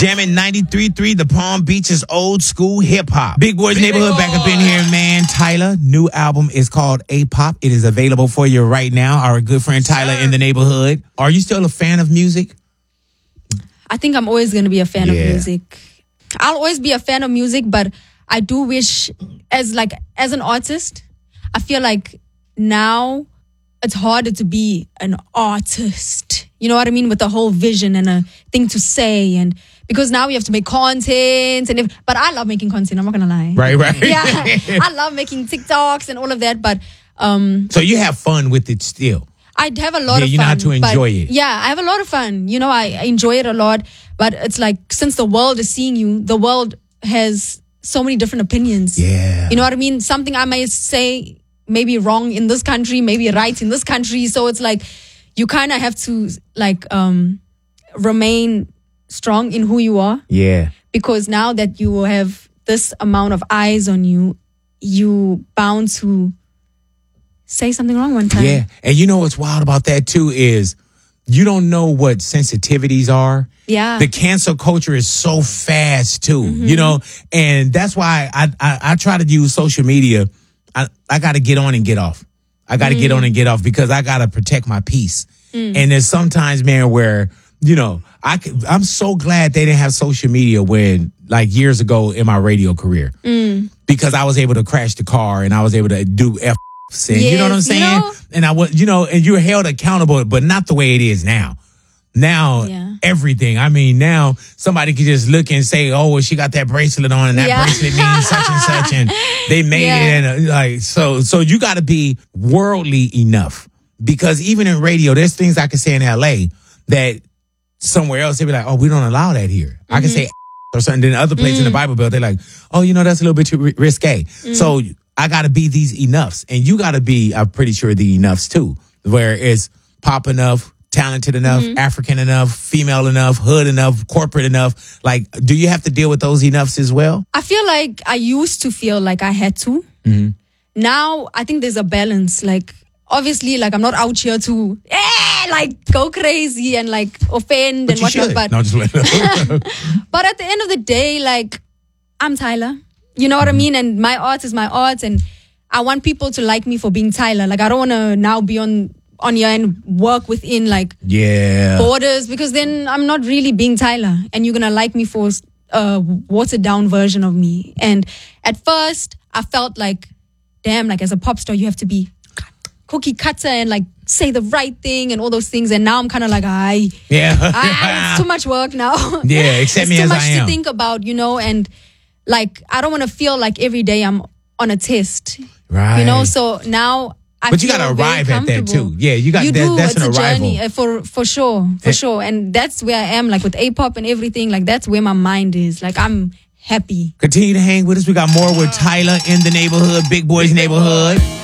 Jamming 93.3, the Palm Beaches old school hip hop. Big Boys Neighborhood back up in here, man. Tyler, new album is called A-Pop. It is available for you right now. Our good friend Tyler in the neighborhood. Are you still a fan of music? I think I'm always going to be a fan of music. I'll always be a fan of music, but I do wish, as an artist, I feel like now it's harder to be an artist. You know what I mean? With the whole vision and a thing to say, and because now we have to make content but I love making content, I'm not gonna lie. Right. Yeah. I love making TikToks and all of that, but so you have fun with it still. I'd have a lot of fun. You know how to enjoy it. Yeah, I have a lot of fun. You know, I enjoy it a lot, but it's like, since the world is seeing you, the world has so many different opinions. Yeah. You know what I mean? Something I may say maybe wrong in this country, maybe right in this country. So it's like, you kind of have to remain strong in who you are. Yeah. Because now that you have this amount of eyes on you, you bound to say something wrong one time. Yeah. And you know what's wild about that too is you don't know what sensitivities are. Yeah. The cancel culture is so fast too, you know, and that's why I try to use social media. I got to get on and get off. I got to get on and get off because I got to protect my peace. And there's sometimes, man, where, you know, I'm so glad they didn't have social media when, like, years ago in my radio career, because I was able to crash the car and I was able to do F's and you know what I'm saying? You know? And I was, you know, and you were held accountable, but not the way it is now. Now, everything. I mean, now somebody can just look and say, oh, well, she got that bracelet on and that bracelet means such and such. And they made it. And like, so you got to be worldly enough, because even in radio, there's things I can say in LA that somewhere else, they'd be like, oh, we don't allow that here. I can say or something. Then other places in the Bible Belt, they're like, oh, you know, that's a little bit too risque. So I got to be these enoughs. And you got to be, I'm pretty sure, the enoughs too, where it's pop enough, talented enough, African enough, female enough, hood enough, corporate enough. Like, do you have to deal with those enoughs as well? I feel like I used to feel like I had to. Now, I think there's a balance. Like, obviously, like, I'm not out here to, go crazy and, like, offend and whatnot. But, no, just but at the end of the day, like, I'm Tyler. You know what I mean? And my art is my art. And I want people to like me for being Tyler. Like, I don't want to now be on here and work within borders, because then I'm not really being Tyler, and you're gonna like me for a watered down version of me. And at first I felt like, damn, like, as a pop star you have to be cookie cutter and like say the right thing and all those things. And now I'm kind of like, it's too much work now. Yeah, accept me as I am. It's too much to think about, you know. And like, I don't want to feel like every day I'm on a test, right? You know. So now, but you got to arrive at that too. Yeah, you got that's it's an arrival. Journey, for sure. And that's where I am, like, with A-Pop and everything. Like, that's where my mind is. Like, I'm happy. Continue to hang with us. We got more with Tyler in the neighborhood, Big Boys Neighborhood.